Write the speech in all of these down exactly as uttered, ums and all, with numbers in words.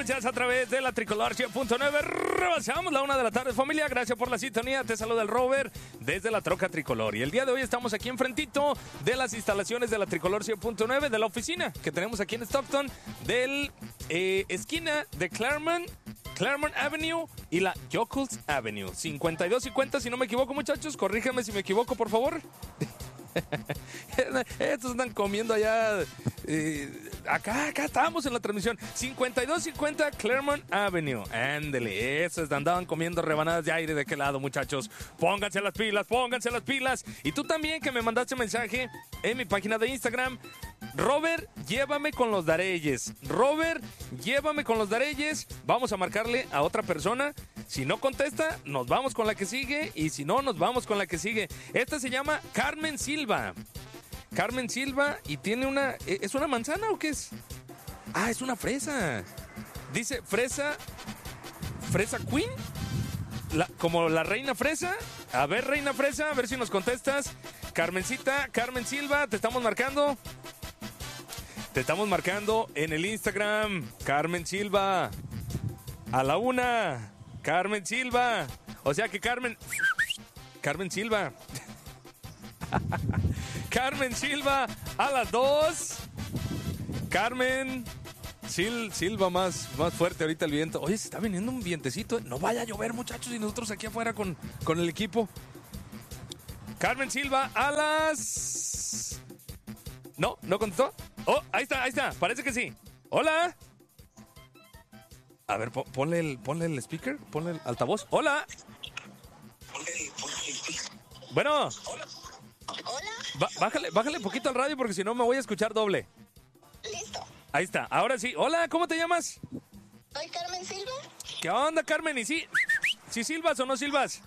escuchas a través de la Tricolor cien punto nueve. Rebasamos la una de la tarde, familia. Gracias por la sintonía. Te saluda el Robert desde la Troca Tricolor. Y el día de hoy estamos aquí enfrentito de las instalaciones de la Tricolor cien punto nueve, de la oficina que tenemos aquí en Stockton, del eh, esquina de Claremont, Claremont Avenue y la Yonkers Avenue. cincuenta y dos cincuenta, si no me equivoco, muchachos. Corrígeme si me equivoco, por favor. Estos andan comiendo allá. Eh, acá, acá estamos en la transmisión. cincuenta y dos cincuenta Claremont Avenue. Ándele, esos andaban comiendo rebanadas de aire de qué lado, muchachos. Pónganse las pilas, pónganse las pilas. Y tú también, que me mandaste mensaje en mi página de Instagram. Robert, llévame con los Dareyes. Robert, llévame con los Dareyes. Vamos a marcarle a otra persona. Si no contesta, nos vamos con la que sigue. Y si no, nos vamos con la que sigue. Esta se llama Carmen Silva. Carmen Silva, y tiene una... ¿Es una manzana o qué es? Ah, es una fresa. Dice fresa... ¿Fresa Queen? La, como la reina fresa. A ver, reina fresa, a ver si nos contestas. Carmencita, Carmen Silva, te estamos marcando. Te estamos marcando en el Instagram. Carmen Silva. A la una. Carmen Silva. O sea que Carmen... Carmen Silva. Carmen Silva a las dos. Carmen Sil, Silva más, más fuerte ahorita el viento. Oye, se está viniendo un vientecito. No vaya a llover, muchachos, y nosotros aquí afuera con, con el equipo. Carmen Silva a las... No, ¿no contestó? Oh, ahí está, ahí está, parece que sí. Hola. A ver, ponle el, ponle el speaker, ponle el altavoz. Hola. Bueno. Hola. Ba- bájale, bájale un poquito al radio porque si no me voy a escuchar doble. Listo. Ahí está, ahora sí. Hola, ¿cómo te llamas? Soy Carmen Silva. ¿Qué onda, Carmen? ¿Y sí? ¿Sí silbas o no silbas?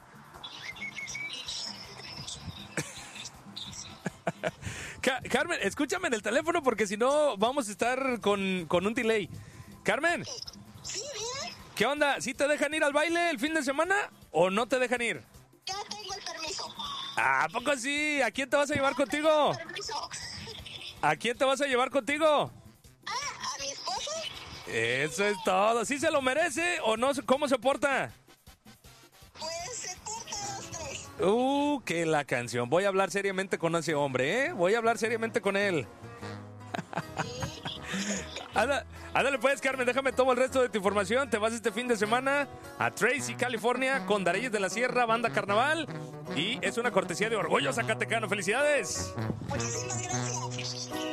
Ca- Carmen, escúchame en el teléfono porque si no vamos a estar con, con un delay. Carmen, Sí, dime. ¿qué onda? ¿Sí te dejan ir al baile el fin de semana o no te dejan ir? Ya tengo el permiso. ¿A poco sí? ¿A quién te vas a llevar contigo? Permiso. ¿A quién te vas a llevar contigo? Ah, a mi esposo. Eso es todo. ¿Sí se lo merece o no? ¿Cómo se porta? Pues se corta dos, tres. Uh, que la canción. Voy a hablar seriamente con ese hombre, ¿eh? Voy a hablar seriamente con él. Anda, ándale pues, Carmen, déjame todo el resto de tu información. Te vas este fin de semana a Tracy, California, con Dareyes de la Sierra, Banda Carnaval. Y es una cortesía de Orgullo Zacatecano. ¡Felicidades! Muchísimas gracias.